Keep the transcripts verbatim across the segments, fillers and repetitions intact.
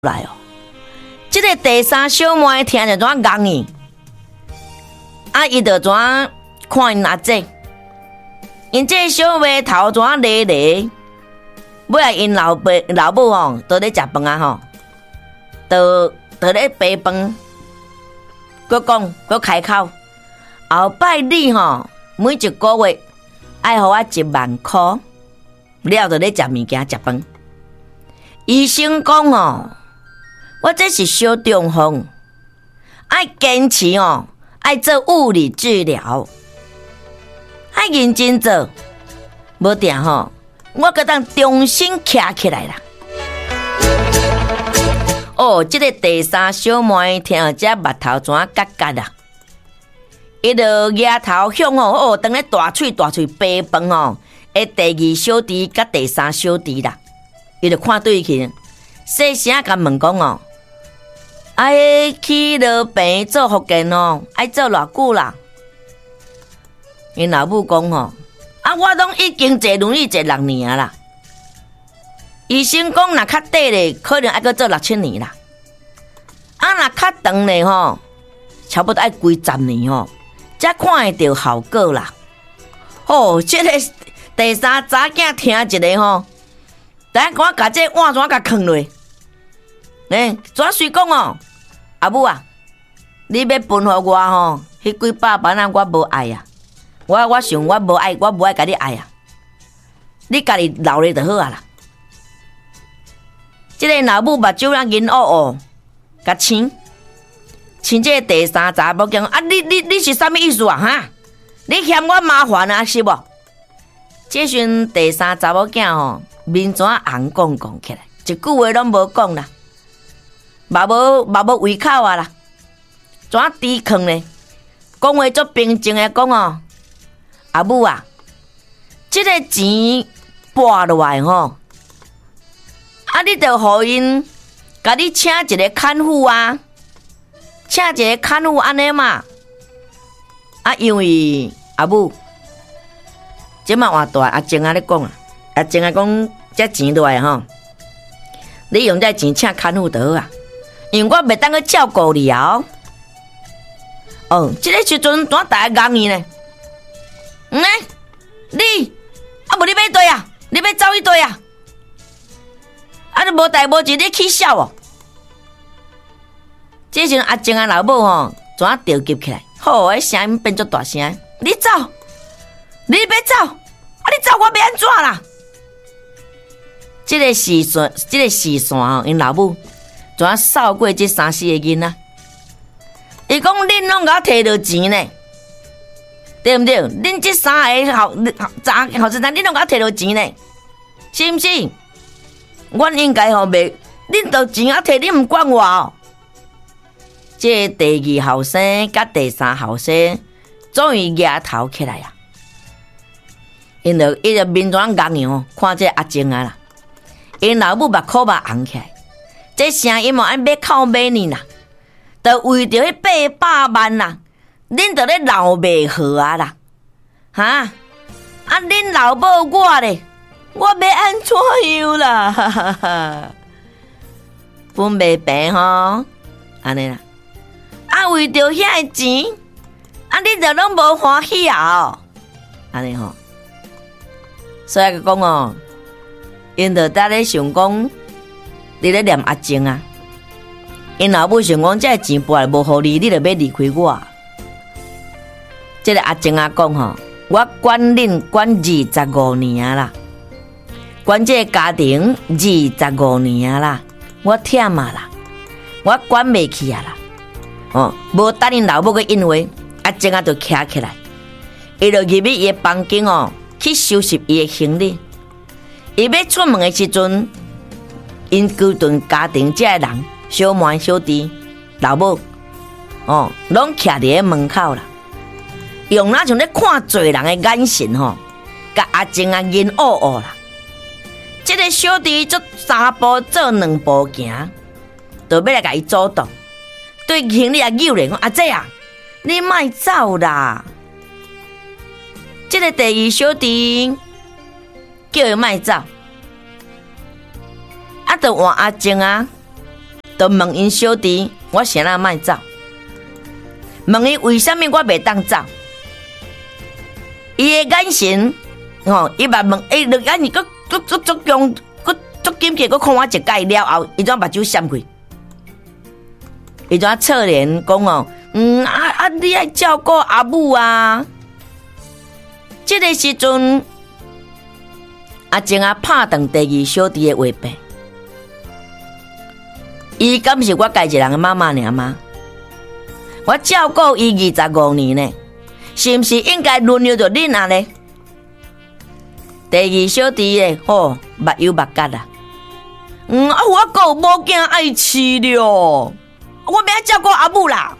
来哦，这个第三小妹听着怎啊戆伊，啊，伊就怎啊看因阿姐，因这小妹头怎啊咧咧，尾来因老爸老母吼，都咧食饭啊吼，都都咧备饭，佮讲佮开口，后摆你吼，每一个月爱互我一万块，了就咧食物件食饭。医生讲哦。我这是小中风，爱坚持哦，爱做物理治疗，爱认真做，无定吼，我个当重新站起来啦。哦，这个第三小妹听到这目头怎啊角角啦？伊就额头向哦，哦，当咧大喙大喙白饭哦，诶，第二小弟甲第三小弟啦，伊就看对去，细声甲问讲哦。爱去落病做复健哦，爱做偌久啦？因老母讲吼，啊，我拢已经坐轮椅坐六年啊啦。医生讲，若较短咧，可能爱阁做六七年啦。啊，若较长咧吼，差不多爱几十年吼，才看会到效果啦。哦，这个第三查囝听一个吼，等下我甲这碗怎甲放落？诶，怎随讲哦？阿母啊，你要分互我吼，迄几百万啊，我无爱啊。我我想我无爱，我无爱甲你爱啊。你家己留咧就好啊啦。即个老母目睭啊银乌乌，甲青，青这个第三查某囝啊，你你你是啥物意思啊？哈，你嫌我麻烦啊是无？这阵第三查某囝吼，面怎红讲讲起来，一句话拢无讲啦。嘛无嘛无胃口啊啦，怎啊低坑呢？讲话足平静的讲哦，阿母啊，这个钱拨落来吼，啊，你着互因，甲你请一个看护啊，请一个看护安尼嘛。啊，因为阿母，即马换大阿静啊咧讲啊，阿静啊讲这钱落来吼，你用这钱请看护就好啊。因为我袂当去照顾你哦。哦，这个时阵怎大家讲伊呢？嗯呢？你啊，无你要对啊？你要走去对啊？啊，你无代无志，你起笑哦。这时阿静啊老母吼，怎啊调急起来？吼，迄声音变作大声。你走，你要走，啊，你走我要安怎啦？这个时线，这个时线哦，因老母。怎啊扫过这三四个囡仔？伊讲恁拢甲我摕到钱呢，对毋对？恁这三个后查后生仔，恁拢甲我摕到钱呢，是毋是？阮应该吼袂，恁到钱啊摕，恁毋管我哦。这第二后生甲第三后生终于额头起来啊！因着伊着面怎硬样，看这阿静啊啦，因老母目口目红起来。这声音嘛，按买口买呢啦，就为着迄八百万啦，恁就咧闹袂好啊啦，哈！啊，恁老母我咧，我要安怎样啦？哈哈哈！分袂平吼，安尼啦。啊，为着遐个钱，啊，恁就拢无欢喜啊哦，安尼吼。所以佢讲哦，因就在咧想讲。你咧念阿静啊？因老母想讲，这钱拨来无互你，你就要离开我。这个阿静啊讲吼，我管恁管二十五年啦，管这个家庭二十五年啦，我忝啊啦，我管袂起啊啦。哦，无等恁老母个因为阿静啊就徛起来，伊就入去伊个房间哦，去收拾伊个行李。伊要出门的时阵。因规顿家庭这个人，小妹、小弟、老母，哦，拢徛伫咧门口啦，用那像咧看做人的眼神吼，甲阿静啊银乌乌啦。这个小弟做三步做两步行，就要来甲伊阻挡，对行李啊扭咧讲阿姐啊，你莫走啦。这个第二小弟叫伊莫走。啊，就换阿静啊， 就问因小弟，我谁人卖走？问伊为什么我袂当走？伊的眼神，吼，伊嘛问，伊落眼伊佫佫佫足强，佫足紧气，佫看我一解了后，伊怎目睭闪开？伊怎侧脸讲哦，嗯啊啊，你爱照顾阿母啊！这个时阵，阿静啊拍断第二小弟的话柄，伊敢是我家一人的妈妈尔吗？我照顾伊二十五年呢，是毋是应该轮流着恁啊呢？第二小弟诶，吼、哦，目睭目角啦。嗯啊，我还有某囝爱饲了，我免照顾阿母啦。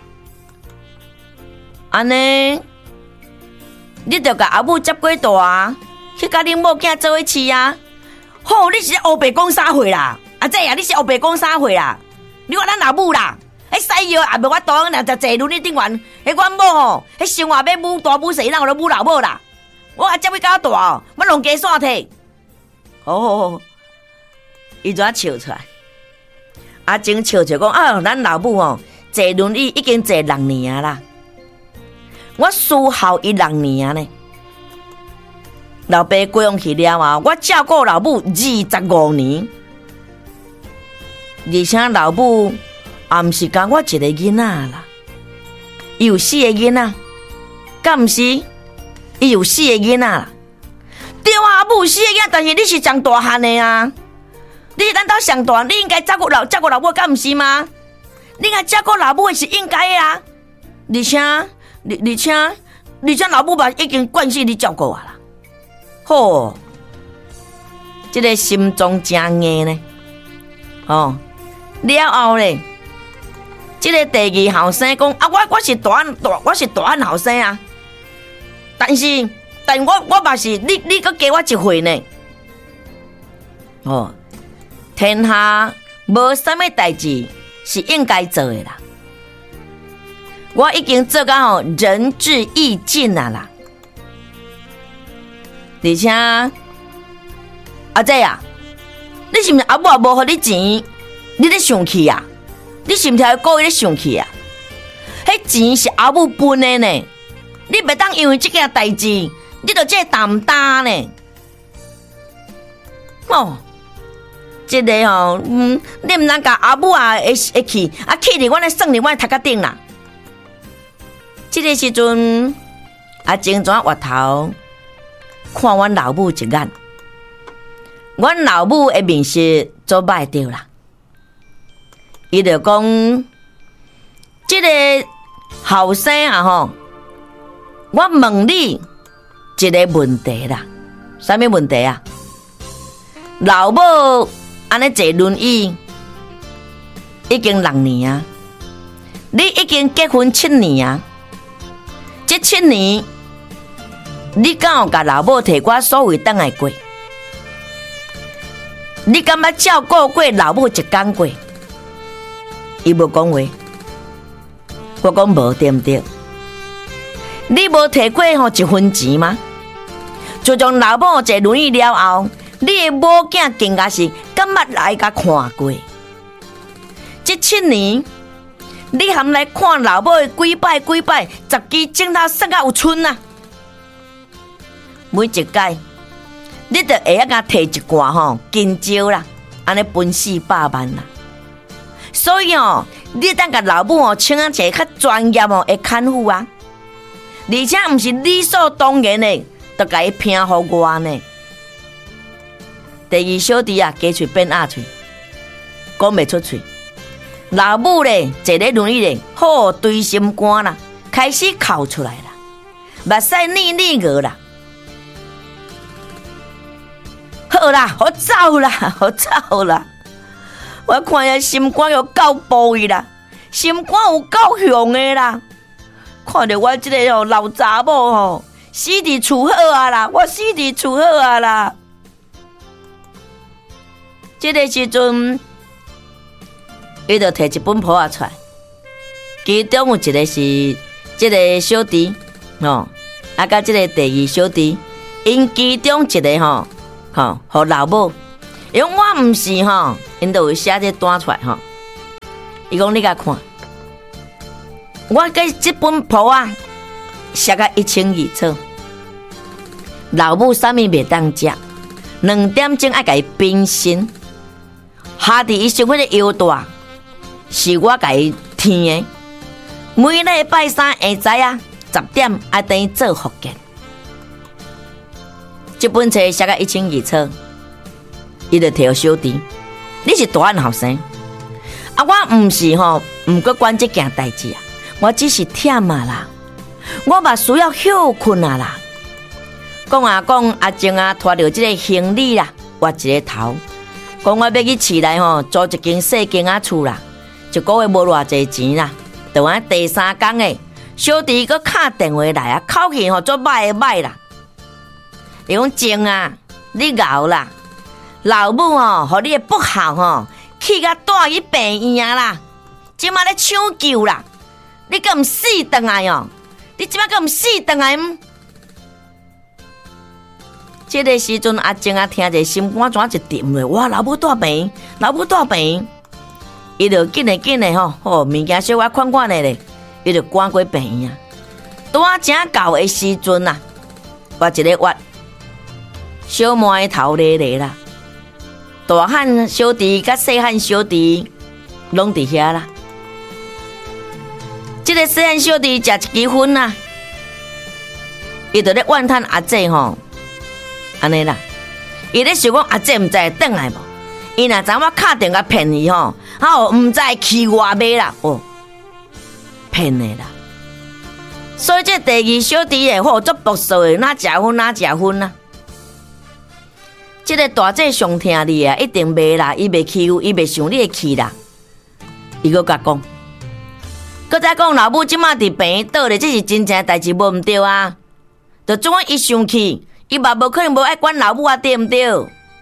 安尼，你着甲阿母接过大，去甲恁某囝做伙饲啊。吼、哦，你是黑白讲啥货啦？阿姐啊，你是黑白讲啥货啦？你话咱阿母啦？迄西药也无我当，若就坐轮椅顶完，迄阮某吼，迄生活要母大母细，咱有咧母老母啦。我还接要到大哦，要弄家线体。好好好，伊怎笑出来？阿静笑笑讲啊，咱老母吼坐轮椅已经坐六年啊啦，我伺候伊六年呢。老爸过往去了啊，我照顾老母二十五年，而且老母。也毋是讲我一个囡仔啦，伊有四个囡仔，敢毋是？伊有四个囡仔啦，对啊，母有四个囡仔，但是你是上大汉的啊，你是咱兜上大，你应该照顾老照顾老母，敢毋是吗？你应该照顾老母的是应该的啊，而且，而而且，而且老母嘛已經慣死你照顧我啦，吼，這個心中真硬呢，哦，了後咧。这个第二後生講啊，我我是大大，我是大漢後生啊。但是，但我我嘛是你，你閣加我一歲呢。哦，天下無啥物代志是應該做的啦。我已經做到吼仁至義盡啊啦。而且，阿姐啊，你是毋是阿母也無互你錢，你咧生氣啊？你是毋是故意咧生气啊？迄錢是阿母分的呢，你袂當因為這件代志，你就這擔擔呢？哦，這個哦，嗯，你毋通甲阿母啊會會氣，啊氣佇阮咧算佇阮頭殼頂啦。這個時陣，阿靜轉滑頭看阮老母一眼，阮老母的面色做歹掉啦。伊就講，這個後生啊吼，我問你一個問題啦，啥物問題啊？老母安尼坐輪椅已經六年啊，你已經結婚七年啊，這七年你敢有甲老母摕我所謂等來過？你敢捌照顧過老母一天過？伊無講話，我講無對毋對？你無摕過吼一分錢嗎？自從老母坐輪椅了後，你的某囝更加是敢捌來甲看過。這七年，你含來看老母的幾擺幾擺，十支鏡頭塞到有剩啊！每一屆，你就會甲摕一罐吼金蕉啦，安尼分四百萬啦。所以哦，你當甲老母哦請一個較專業哦的看護啊，而且毋是理所當然的，就甲伊拼互我呢。第二小弟啊，加喙變鴨喙，講袂出喙。老母咧坐咧輪椅咧，好對心肝啦，開始哭出來啦，目屎膩膩個啦。好啦，我走啦，我走啦。我看下心肝又夠暴伊啦，心肝有夠凶的啦。看到我這個吼老查某吼，死佇厝好啊啦，我死佇厝好啊啦。這個時陣，伊就摕一本簿仔出來，其中有一個是這個小弟吼，啊甲這個第二小弟，因其中一個吼，吼互老母，因為我毋是吼。因都有寫這單出來吼， 伊讲你甲看，我给这本谱啊，写到一清二楚。老母啥物袂当食，两点钟爱甲伊冰心。下伫伊身躯的腰带，是我甲伊添的。每礼拜三下晝啊，十點愛等伊做復健。這本冊寫到一清二楚，伊就摕互小弟，你是大漢後生，啊，我毋是吼，毋過管這件代志啊，我只是忝啊啦，我嘛需要休困啊啦。講啊講，阿靜啊拖着這個行李啦，挖一個頭，講我要去市內吼租一間細間仔厝啦，一個月無偌濟錢啦。就安第三天誒，小弟佮敲電話來啊，口氣吼做歹歹啦。伊講靜啊，你熬啦，老母吼，互你誒不孝吼，去甲帶去病院啦，即馬咧搶救啦，你敢毋死倒來哦？你即馬敢毋死倒來？這個時陣，阿靜啊，聽者心肝怎一沉咧，哇，老母帶病，老母帶病。伊就緊嘞緊嘞吼，吼物件小可款款嘞咧，伊就趕過病院啊。拄啊正到的時陣啊，我一個挖小妹頭咧咧啦，大漢小弟甲細漢小弟攏佇遐啦。這個細漢小弟食一支薰啊，伊就咧怨嘆阿姐吼，安尼啦，伊咧想講阿姐毋知會轉來無？伊若知我敲電話騙伊吼，吼毋知去外買啦，哦，騙的啦。所以這第二小弟誒，吼足博數誒，哪食薰哪食薰啊！這個大姐上聽你啊，一定袂啦，伊袂去，伊袂想你會去啦。伊閣甲講，閣再講老母即馬佇病院倒咧，這是真正代志，無毋對啊。就總伊想去，伊嘛無可能無愛管老母啊，對毋對？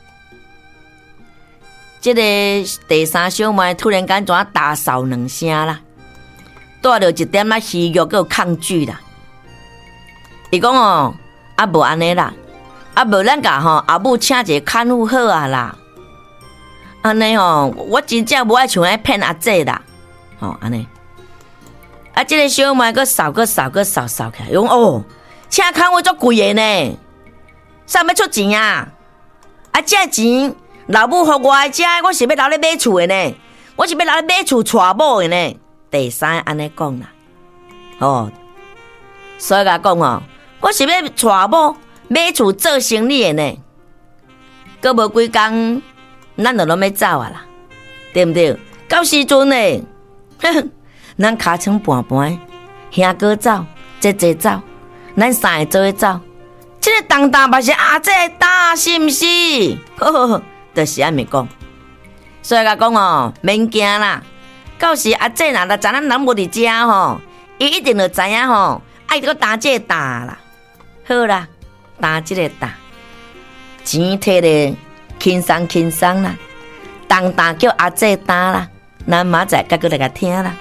這個第三小妹突然間怎大掃兩聲啦，帶着一點仔虛弱佮抗拒啦。伊講哦，啊無安尼啦，啊無咱甲吼阿母請一個看護好啊啦。安尼吼，我真正無愛像愛騙阿姐啦，吼安尼。啊，這個小妹佮掃佮掃佮掃掃起來，講哦，請看護足貴的呢，啥要出錢啊？啊，這錢。老母互我的，我是要留咧買厝的呢，我是要留咧買厝娶某的呢。第三安尼講啦，哦，所以甲講哦，我是要娶某買厝做生意的呢。閣無幾工，咱就攏要走啊啦，對毋對？到時陣呢，呵呵，咱尻川盤盤，兄哥走，姐姐走，咱三個做伙走。這個當當嘛是阿姐打，是毋是？呵呵呵。就是安尼講，所以甲講哦，免驚啦。到時阿姐若知咱人無佇遮吼，伊一定就知影吼，愛擱打這個打啦。好啦，打這個打，錢摕咧輕鬆輕鬆啦，當當叫阿姐打啦，咱明仔再擱來甲聽啦。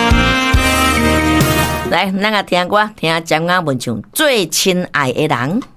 來，咱個聽歌，聽江雅文唱《最親愛的人》。